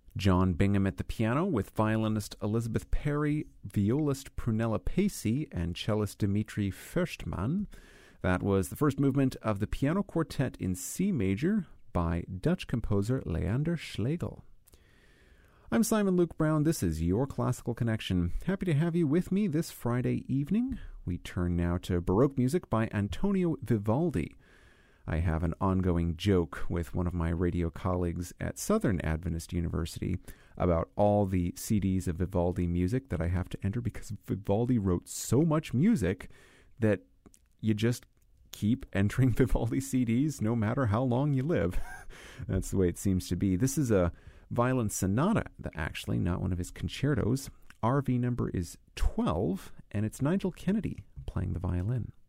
John Bingham at the piano with violinist Elizabeth Perry, violist Prunella Pacey, and cellist Dmitri Fürstmann. That was the first movement of the piano quartet in C major by Dutch composer Leander Schlegel. I'm Simon Luke Brown. This is Your Classical Connection. Happy to have you with me this Friday evening. We turn now to Baroque music by Antonio Vivaldi. I have an ongoing joke with one of my radio colleagues at Southern Adventist University about all the CDs of Vivaldi music that I have to enter because Vivaldi wrote so much music that you just keep entering Vivaldi CDs no matter how long you live. That's the way it seems to be. This is a violin sonata, actually, not one of his concertos. RV number is 12, and it's Nigel Kennedy playing the violin.